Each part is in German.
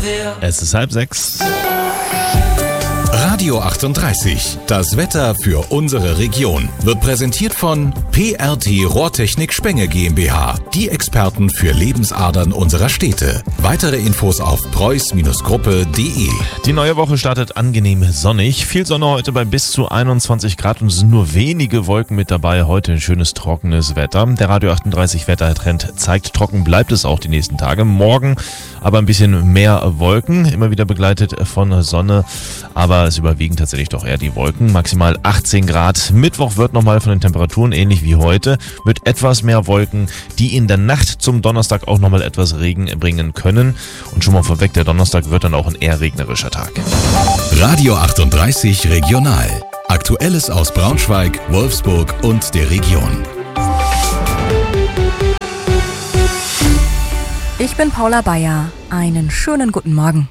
Es ist 5:30. Radio 38, das Wetter für unsere Region, wird präsentiert von PRT Rohrtechnik Spenge GmbH, die Experten für Lebensadern unserer Städte. Weitere Infos auf preuß-gruppe.de. Die neue Woche startet angenehm sonnig. Viel Sonne heute bei bis zu 21 Grad und es sind nur wenige Wolken mit dabei. Heute ein schönes, trockenes Wetter. Der Radio 38 Wettertrend zeigt, trocken bleibt es auch die nächsten Tage. Morgen aber ein bisschen mehr Wolken, immer wieder begleitet von Sonne, aber es überwiegen tatsächlich doch eher die Wolken. Maximal 18 Grad. Mittwoch wird nochmal von den Temperaturen ähnlich wie heute, mit etwas mehr Wolken, die in der Nacht zum Donnerstag auch nochmal etwas Regen bringen können. Und schon mal vorweg, der Donnerstag wird dann auch ein eher regnerischer Tag. Radio 38 Regional. Aktuelles aus Braunschweig, Wolfsburg und der Region. Ich bin Paula Bayer. Einen schönen guten Morgen.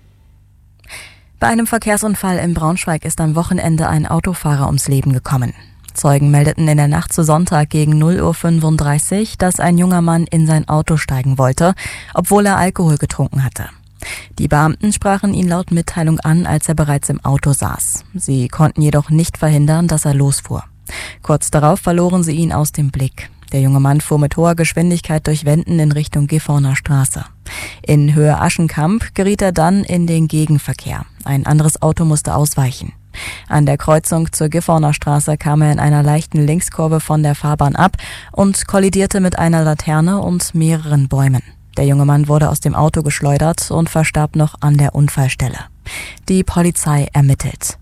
Bei einem Verkehrsunfall in Braunschweig ist am Wochenende ein Autofahrer ums Leben gekommen. Zeugen meldeten in der Nacht zu Sonntag gegen 0:35 Uhr, dass ein junger Mann in sein Auto steigen wollte, obwohl er Alkohol getrunken hatte. Die Beamten sprachen ihn laut Mitteilung an, als er bereits im Auto saß. Sie konnten jedoch nicht verhindern, dass er losfuhr. Kurz darauf verloren sie ihn aus dem Blick. Der junge Mann fuhr mit hoher Geschwindigkeit durch Wenden in Richtung Gifhorner Straße. In Höhe Aschenkamp geriet er dann in den Gegenverkehr. Ein anderes Auto musste ausweichen. An der Kreuzung zur Gifhorner Straße kam er in einer leichten Linkskurve von der Fahrbahn ab und kollidierte mit einer Laterne und mehreren Bäumen. Der junge Mann wurde aus dem Auto geschleudert und verstarb noch an der Unfallstelle. Die Polizei ermittelt.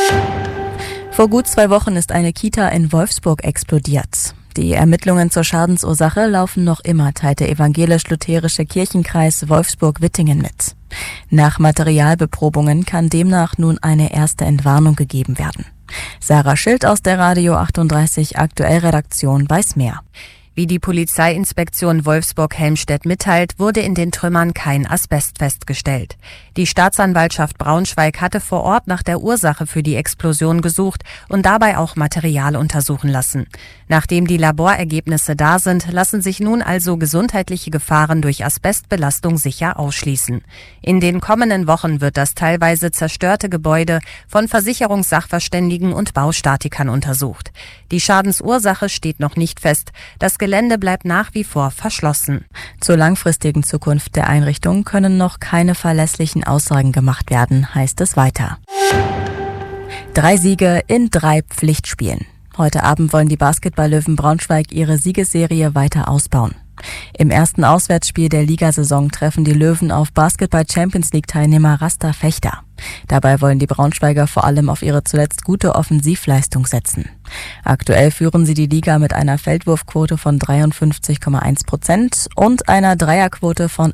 Vor gut 2 Wochen ist eine Kita in Wolfsburg explodiert. Die Ermittlungen zur Schadensursache laufen noch immer, teilt der evangelisch-lutherische Kirchenkreis Wolfsburg-Wittingen mit. Nach Materialbeprobungen kann demnach nun eine erste Entwarnung gegeben werden. Sarah Schild aus der Radio 38 Aktuell-Redaktion weiß mehr. Wie die Polizeiinspektion Wolfsburg-Helmstedt mitteilt, wurde in den Trümmern kein Asbest festgestellt. Die Staatsanwaltschaft Braunschweig hatte vor Ort nach der Ursache für die Explosion gesucht und dabei auch Material untersuchen lassen. Nachdem die Laborergebnisse da sind, lassen sich nun also gesundheitliche Gefahren durch Asbestbelastung sicher ausschließen. In den kommenden Wochen wird das teilweise zerstörte Gebäude von Versicherungssachverständigen und Baustatikern untersucht. Die Schadensursache steht noch nicht fest. Das Gelände bleibt nach wie vor verschlossen. Zur langfristigen Zukunft der Einrichtung können noch keine verlässlichen Aussagen gemacht werden, heißt es weiter. 3 Siege in 3 Pflichtspielen. Heute Abend wollen die Basketball-Löwen Braunschweig ihre Siegesserie weiter ausbauen. Im ersten Auswärtsspiel der Ligasaison treffen die Löwen auf Basketball-Champions-League-Teilnehmer Rasta Fechter. Dabei wollen die Braunschweiger vor allem auf ihre zuletzt gute Offensivleistung setzen. Aktuell führen sie die Liga mit einer Feldwurfquote von 53,1% und einer Dreierquote von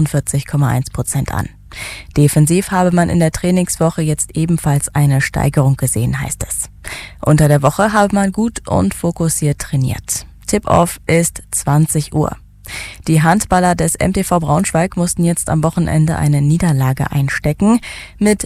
48,1% an. Defensiv habe man in der Trainingswoche jetzt ebenfalls eine Steigerung gesehen, heißt es. Unter der Woche habe man gut und fokussiert trainiert. Tip-Off ist 20 Uhr. Die Handballer des MTV Braunschweig mussten jetzt am Wochenende eine Niederlage einstecken. Mit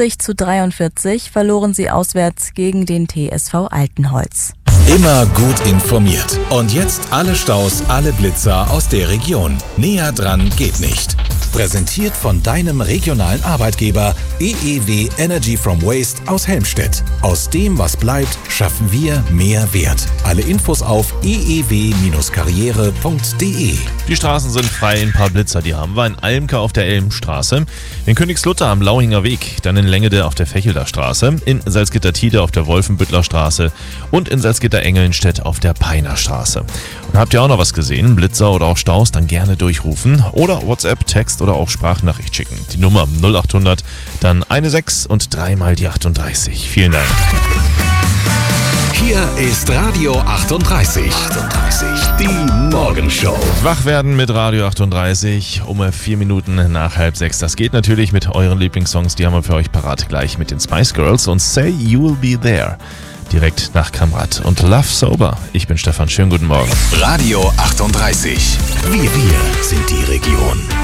40:43 verloren sie auswärts gegen den TSV Altenholz. Immer gut informiert. Und jetzt alle Staus, alle Blitzer aus der Region. Näher dran geht nicht. Präsentiert von deinem regionalen Arbeitgeber EEW Energy from Waste aus Helmstedt. Aus dem, was bleibt, schaffen wir mehr Wert. Alle Infos auf eew-karriere.de. Die Straßen sind frei, ein paar Blitzer, die haben wir in Almke auf der Elmstraße, in Königslutter am Lauhinger Weg, dann in Lengede auf der Fechelder Straße, in Salzgitter-Tide auf der Wolfenbüttler Straße und in Salzgitter-Engelnstedt auf der Peiner Straße. Und habt ihr auch noch was gesehen, Blitzer oder auch Staus, dann gerne durchrufen oder WhatsApp, Text oder auch Sprachnachricht schicken. Die Nummer 0800, dann 16 und 3 mal die 38. Vielen Dank. Hier ist Radio 38. Die Morgenshow. Wach werden mit Radio 38 um 4 Minuten nach 5:30. Das geht natürlich mit euren Lieblingssongs, die haben wir für euch parat gleich mit den Spice Girls und Say You'll Be There. Direkt nach Kamrat und Love Sober. Ich bin Stefan, schönen guten Morgen. Radio 38. Wir sind die Region.